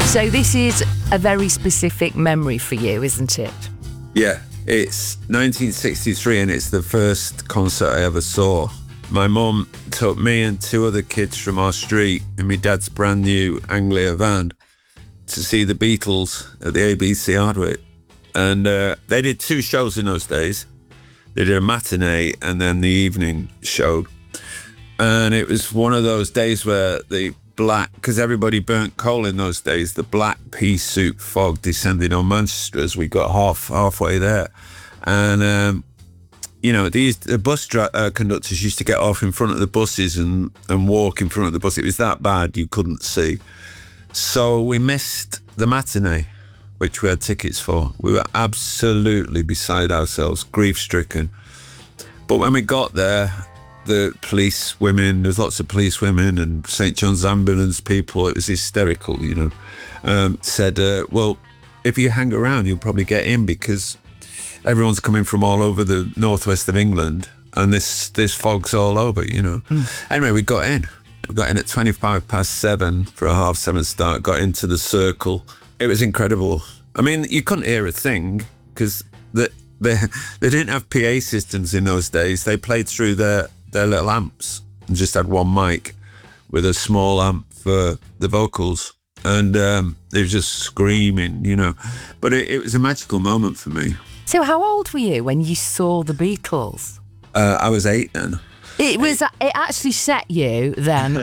So this is a very specific memory for you, isn't it? Yeah, it's 1963 and it's the first concert I ever saw. My mum took me and two other kids from our street in my dad's brand new Anglia van to see the Beatles at the ABC Hardwick. And they did two shows in those days. They did a matinee and then the evening show. And it was one of those days where the black, because everybody burnt coal in those days, the black pea soup fog descended on Manchester as we got halfway there. And, the bus conductors used to get off in front of the buses and walk in front of the bus. It was that bad you couldn't see. So we missed the matinee, which we had tickets for. We were absolutely beside ourselves, grief-stricken. But when we got there, the police women, there's lots of police women and St. John's ambulance people, it was hysterical, said, well, if you hang around, you'll probably get in because everyone's coming from all over the northwest of England and this fog's all over, Anyway, we got in. We got in at 7:25 for a 7:30 start, got into the circle. It was incredible. I mean, you couldn't hear a thing because they didn't have PA systems in those days. They played through their little amps and just had one mic with a small amp for the vocals. And they were just screaming, But it was a magical moment for me. So how old were you when you saw the Beatles? I was 8 then. It actually set you then